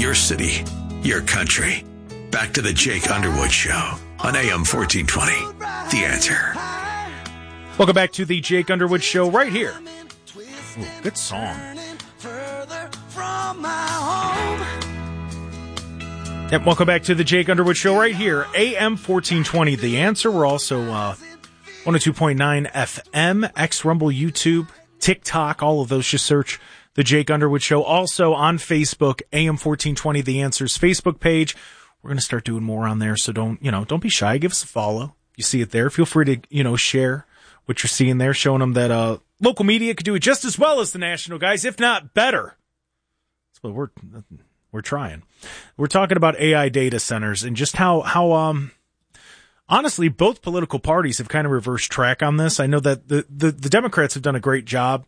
your city, your country. Back to the Jake Underwood Show on AM 1420. The Answer. Welcome back to the Jake Underwood Show right here. Ooh, good song. Yep, welcome back to the Jake Underwood Show right here. AM 1420, The Answer. We're also 102.9 FM, X Rumble, YouTube, TikTok, all of those. Just search the Jake Underwood Show. Also on Facebook, AM 1420, The Answer's Facebook page. We're going to start doing more on there, so don't be shy. Give us a follow. You see it there. Feel free to, share what you're seeing there, showing them that local media could do it just as well as the national guys, if not better. That's what we're trying. We're talking about AI data centers and just how honestly, both political parties have kind of reversed track on this. I know that the Democrats have done a great job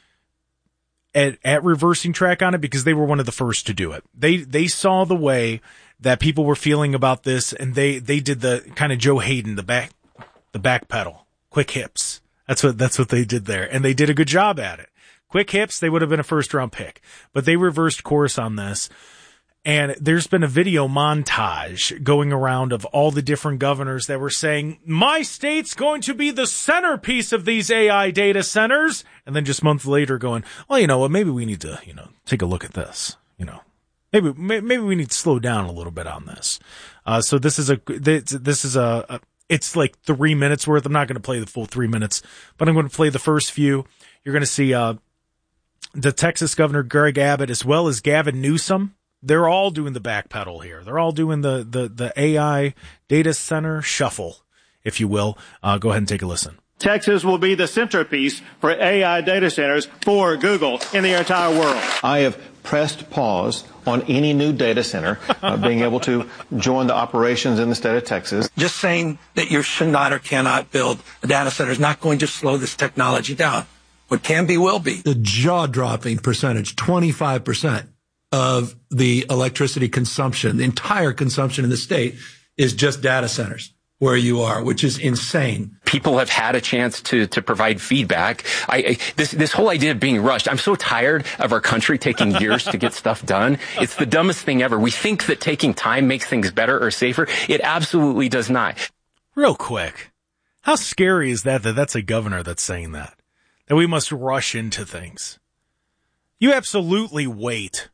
at reversing track on it because they were one of the first to do it. They saw the way that people were feeling about this, and they did the kind of Joe Hayden, the back pedal, quick hips. That's what they did there, and they did a good job at it. Quick hips, they would have been a first round pick, but they reversed course on this. And there's been a video montage going around of all the different governors that were saying, my state's going to be the centerpiece of these AI data centers. And then just months later going, well, you know what, maybe we need to, take a look at this. Maybe we need to slow down a little bit on this. So this is it's like 3 minutes worth. I'm not going to play the full 3 minutes, but I'm going to play the first few. You're going to see, the Texas Governor Greg Abbott as well as Gavin Newsom. They're all doing the back pedal here. They're all doing the AI data center shuffle, if you will. Go ahead and take a listen. Texas will be the centerpiece for AI data centers for Google in the entire world. I have pressed pause on any new data center being able to join the operations in the state of Texas. Just saying that you should not or cannot build a data center is not going to slow this technology down. What can be will be. The jaw-dropping percentage, 25%. Of the electricity consumption, the entire consumption in the state is just data centers where you are, which is insane. People have had a chance to provide feedback. This whole idea of being rushed, I'm so tired of our country taking years to get stuff done. It's the dumbest thing ever. We think that taking time makes things better or safer. It absolutely does not. Real quick, how scary is that that's a governor that's saying that we must rush into things? You absolutely wait.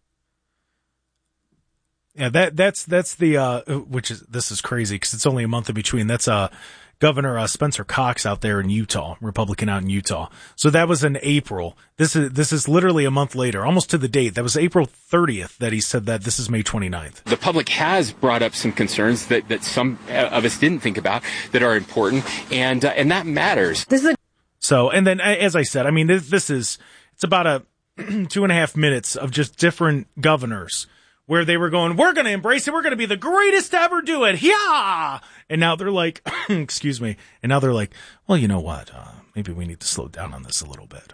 Yeah, that's the, this is crazy because it's only a month in between. That's, Governor Spencer Cox out there in Utah, Republican out in Utah. So that was in April. This is literally a month later, almost to the date. That was April 30th that he said that. This is May 29th. The public has brought up some concerns that some of us didn't think about that are important, and that matters. So, and then as I said, I mean, it's about a 2.5 minutes of just different governors where they were going, we're going to embrace it. We're going to be the greatest to ever do it. Yeah. And now they're like, excuse me. And now they're like, well, you know what? Maybe we need to slow down on this a little bit.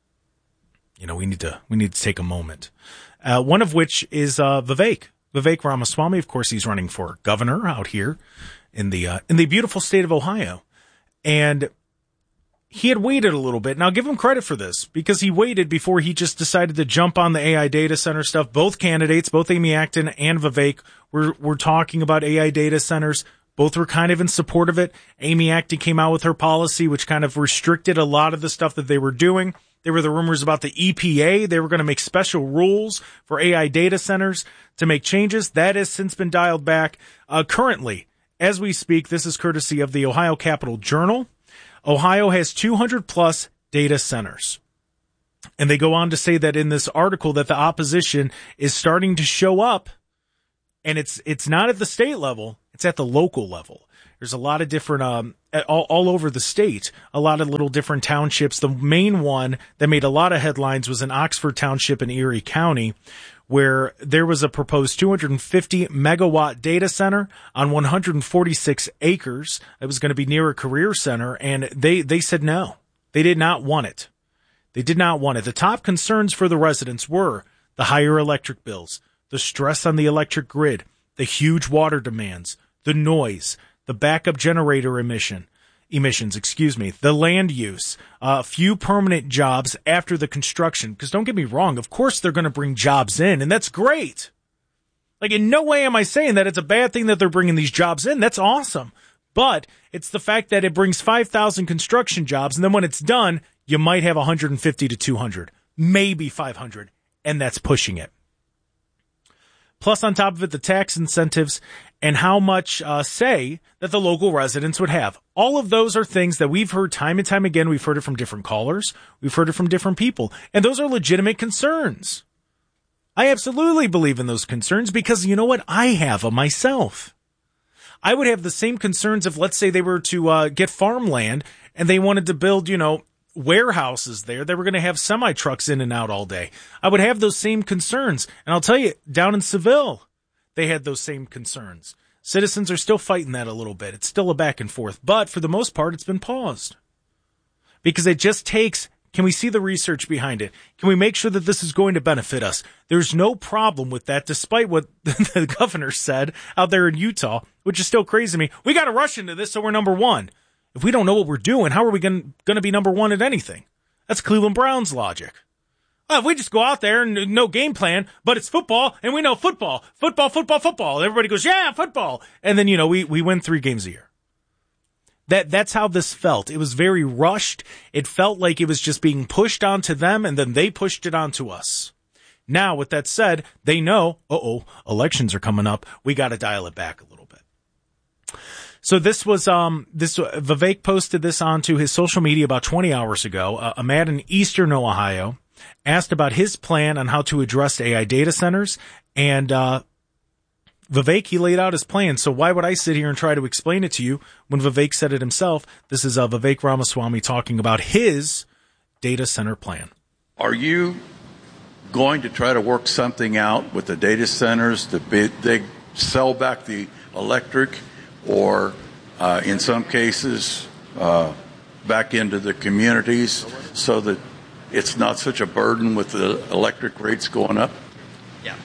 We need to take a moment. One of which is, Vivek Ramaswamy. Of course, he's running for governor out here in the beautiful state of Ohio. And he had waited a little bit, and I'll give him credit for this, because he waited before he just decided to jump on the AI data center stuff. Both candidates, both Amy Acton and Vivek, were talking about AI data centers. Both were kind of in support of it. Amy Acton came out with her policy, which kind of restricted a lot of the stuff that they were doing. There were the rumors about the EPA. They were going to make special rules for AI data centers to make changes. That has since been dialed back. Currently, as we speak, this is courtesy of the Ohio Capital Journal. Ohio has 200 plus data centers. And they go on to say that in this article that the opposition is starting to show up, and it's not at the state level, it's at the local level. There's a lot of different, all over the state, a lot of little different townships. The main one that made a lot of headlines was in Oxford Township in Erie County, where there was a proposed 250 megawatt data center on 146 acres. It was going to be near a career center, and they said no. They did not want it. They did not want it. The top concerns for the residents were the higher electric bills, the stress on the electric grid, the huge water demands, the noise, the backup generator emissions, the land use, few permanent jobs after the construction. Because don't get me wrong, of course they're going to bring jobs in, and that's great. Like, in no way am I saying that it's a bad thing that they're bringing these jobs in. That's awesome. But it's the fact that it brings 5,000 construction jobs, and then when it's done, you might have 150 to 200, maybe 500, and that's pushing it. Plus, on top of it, the tax incentives and how much say that the local residents would have. All of those are things that we've heard time and time again. We've heard it from different callers. We've heard it from different people. And those are legitimate concerns. I absolutely believe in those concerns because you know what? I have them myself. I would have the same concerns if, let's say, they were to get farmland and they wanted to build, warehouses there. They were going to have semi-trucks in and out all day. I would have those same concerns. And I'll tell you, down in Seville, they had those same concerns. Citizens are still fighting that a little bit. It's still a back and forth. But for the most part, it's been paused. Because it just takes, can we see the research behind it? Can we make sure that this is going to benefit us? There's no problem with that, despite what the governor said out there in Utah, which is still crazy to me. We got to rush into this so we're number one. If we don't know what we're doing, how are we going to be number one at anything? That's Cleveland Browns logic. Well, if we just go out there and no game plan, but it's football, and we know football. Everybody goes, yeah, football. And then, we win 3 games a year. That's how this felt. It was very rushed. It felt like it was just being pushed onto them, and then they pushed it onto us. Now, with that said, they know, elections are coming up. We got to dial it back a little bit. So this was, Vivek posted this onto his social media about 20 hours ago. A man in Eastern Ohio asked about his plan on how to address AI data centers, and Vivek, he laid out his plan. So why would I sit here and try to explain it to you when Vivek said it himself? This is Vivek Ramaswamy talking about his data center plan. Are you going to try to work something out with the data centers to they sell back the electric, or in some cases back into the communities so that it's not such a burden with the electric rates going up? Yeah.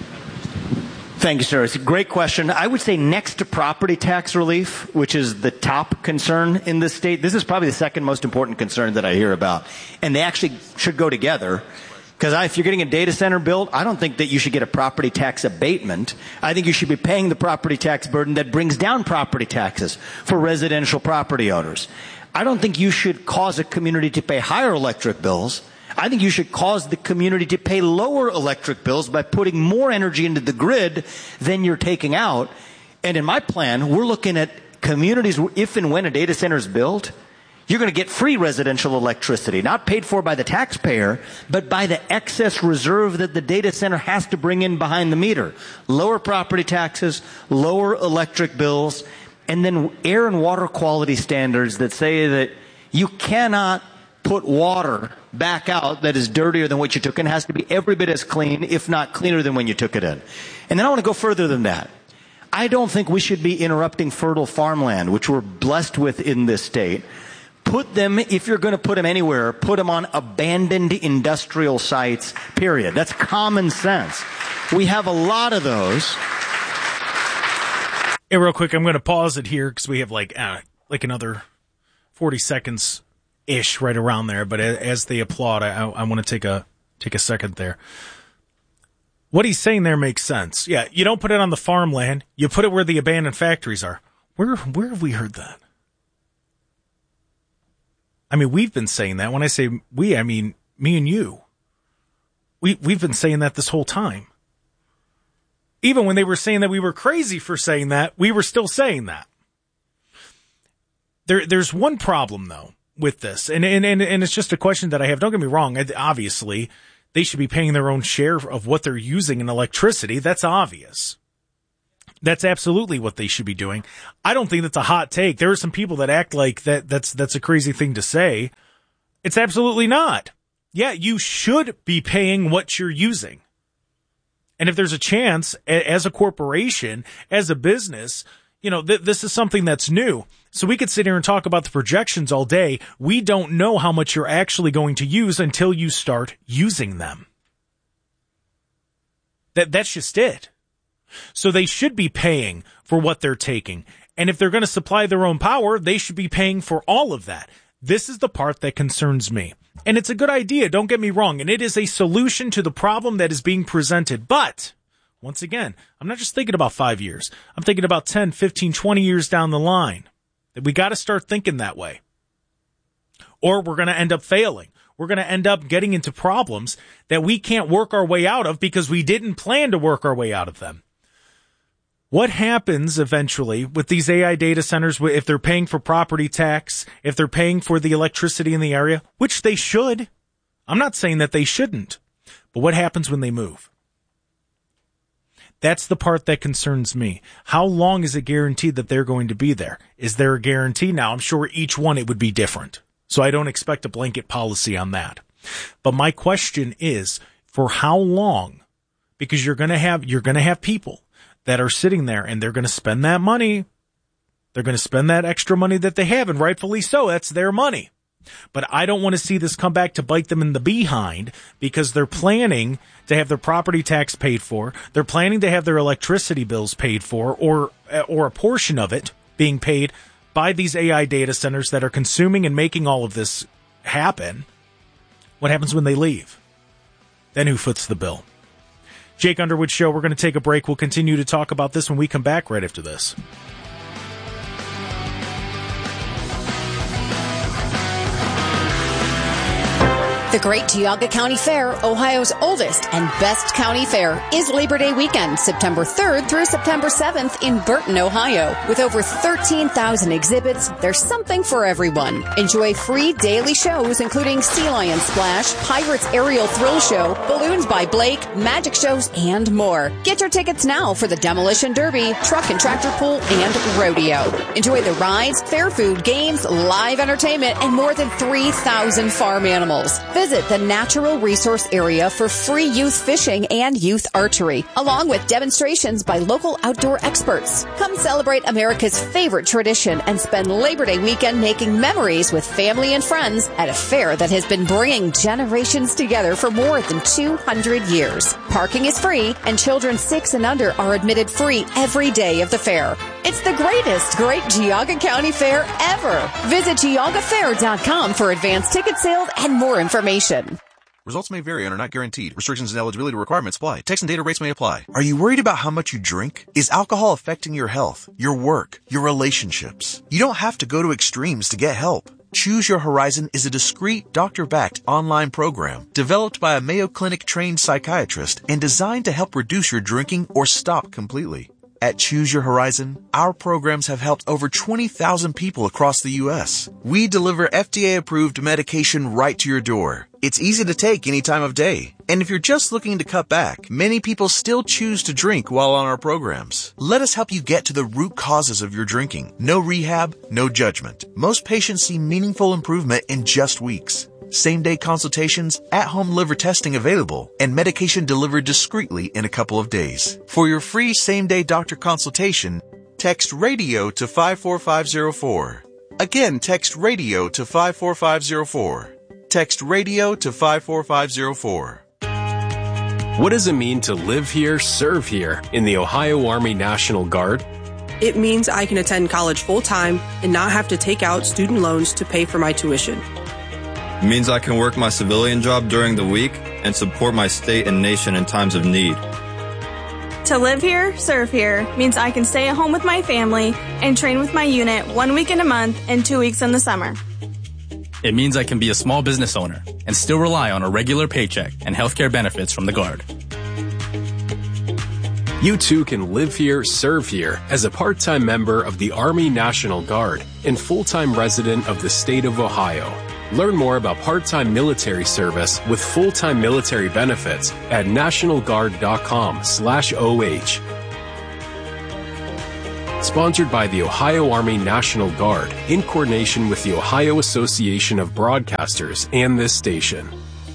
Thank you, sir. It's a great question. I would say next to property tax relief, which is the top concern in this state, this is probably the second most important concern that I hear about. And they actually should go together. Because if you're getting a data center built, I don't think that you should get a property tax abatement. I think you should be paying the property tax burden that brings down property taxes for residential property owners. I don't think you should cause a community to pay higher electric bills. I think you should cause the community to pay lower electric bills by putting more energy into the grid than you're taking out. And in my plan, we're looking at communities where if and when a data center is built, you're going to get free residential electricity, not paid for by the taxpayer, but by the excess reserve that the data center has to bring in behind the meter. Lower property taxes, lower electric bills, and then air and water quality standards that say that you cannot put water back out that is dirtier than what you took in. It has to be every bit as clean, if not cleaner than when you took it in. And then I want to go further than that. I don't think we should be interrupting fertile farmland, which we're blessed with in this state. Put them, if you're going to put them anywhere, put them on abandoned industrial sites, period. That's common sense. We have a lot of those. Hey, real quick, I'm going to pause it here because we have like another 40 seconds-ish right around there. But as they applaud, I want to take a second there. What he's saying there makes sense. Yeah, you don't put it on the farmland. You put it where the abandoned factories are. Where have we heard that? I mean, we've been saying that. When I say we, I mean me and you. We've been saying that this whole time. Even when they were saying that we were crazy for saying that, we were still saying that. There's one problem, though, with this. And it's just a question that I have. Don't get me wrong. Obviously, they should be paying their own share of what they're using in electricity. That's obvious. That's absolutely what they should be doing. I don't think that's a hot take. There are some people that act like that's a crazy thing to say. It's absolutely not. Yeah, you should be paying what you're using. And if there's a chance, as a corporation, as a business, this is something that's new. So we could sit here and talk about the projections all day. We don't know how much you're actually going to use until you start using them. That's just it. So they should be paying for what they're taking. And if they're going to supply their own power, they should be paying for all of that. This is the part that concerns me. And it's a good idea, don't get me wrong. And it is a solution to the problem that is being presented. But Once again, I'm not just thinking about 5 years. I'm thinking about 10, 15, 20 years down the line. We got to start thinking that way. Or we're going to end up failing. We're going to end up getting into problems that we can't work our way out of because we didn't plan to work our way out of them. What happens eventually with these AI data centers if they're paying for property tax, if they're paying for the electricity in the area, which they should? I'm not saying that they shouldn't. But what happens when they move? That's the part that concerns me. How long is it guaranteed that they're going to be there? Is there a guarantee? Now, I'm sure each one it would be different. So I don't expect a blanket policy on that. But my question is, for how long? Because you're going to have people that are sitting there and they're going to spend that money. They're going to spend that extra money that they have, and rightfully so. That's their money. But I don't want to see this come back to bite them in the behind because they're planning to have their property tax paid for. They're planning to have their electricity bills paid for, or a portion of it being paid by these AI data centers that are consuming and making all of this happen. What happens when they leave? Then who foots the bill? Jake Underwood Show. We're going to take a break. We'll continue to talk about this when we come back right after this. The Great Geauga County Fair, Ohio's oldest and best county fair, is Labor Day weekend, September 3rd through September 7th in Burton, Ohio. With over 13,000 exhibits, there's something for everyone. Enjoy free daily shows including Sea Lion Splash, Pirates Aerial Thrill Show, Balloons by Blake, magic shows, and more. Get your tickets now for the Demolition Derby, Truck and Tractor Pull, and Rodeo. Enjoy the rides, fair food, games, live entertainment, and more than 3,000 farm animals. Visit the Natural Resource Area for free youth fishing and youth archery, along with demonstrations by local outdoor experts. Come celebrate America's favorite tradition and spend Labor Day weekend making memories with family and friends at a fair that has been bringing generations together for more than 200 years. Parking is free, and children 6 and under are admitted free every day of the fair. It's the greatest Great Geauga County Fair ever. Visit GeaugaFair.com for advanced ticket sales and more information. Results may vary and are not guaranteed. Restrictions and eligibility requirements apply. Text and data rates may apply. Are you worried about how much you drink? Is alcohol affecting your health, your work, your relationships? You don't have to go to extremes to get help. Choose Your Horizon is a discreet, doctor-backed online program developed by a Mayo Clinic-trained psychiatrist and designed to help reduce your drinking or stop completely. At Choose Your Horizon, our programs have helped over 20,000 people across the U.S. We deliver FDA-approved medication right to your door. It's easy to take any time of day. And if you're just looking to cut back, many people still choose to drink while on our programs. Let us help you get to the root causes of your drinking. No rehab, no judgment. Most patients see meaningful improvement in just weeks. Same-day consultations, at-home liver testing available, and medication delivered discreetly in a couple of days. For your free same-day doctor consultation, text RADIO to 54504. Again, text RADIO to 54504. Text RADIO to 54504. What does it mean to live here, serve here in the Ohio Army National Guard? It means I can attend college full-time and not have to take out student loans to pay for my tuition. It means I can work my civilian job during the week and support my state and nation in times of need. To live here, serve here means I can stay at home with my family and train with my unit 1 week in a month and 2 weeks in the summer. It means I can be a small business owner and still rely on a regular paycheck and healthcare benefits from the Guard. You too can live here, serve here as a part-time member of the Army National Guard and full-time resident of the state of Ohio. Learn more about part-time military service with full-time military benefits at nationalguard.com/OH. Sponsored by the Ohio Army National Guard in coordination with the Ohio Association of Broadcasters and this station.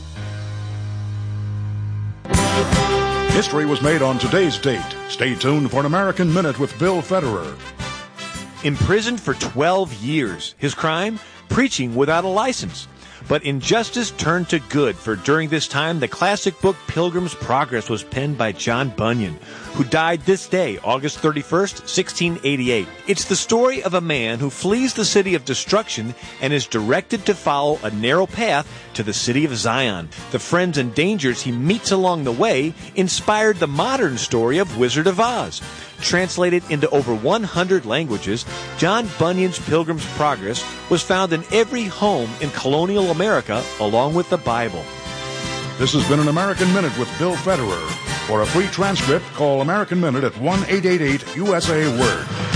History was made on today's date. Stay tuned for an American Minute with Bill Federer. Imprisoned for 12 years. His crime? Preaching without a license. But injustice turned to good, for during this time, the classic book Pilgrim's Progress was penned by John Bunyan, who died this day, August 31st, 1688. It's the story of a man who flees the city of destruction and is directed to follow a narrow path to the city of Zion. The friends and dangers he meets along the way inspired the modern story of Wizard of Oz. Translated into over 100 languages, John Bunyan's Pilgrim's Progress was found in every home in colonial America, along with the Bible. This has been an American Minute with Bill Federer. For a free transcript, call American Minute at 1-888-USA-WORD.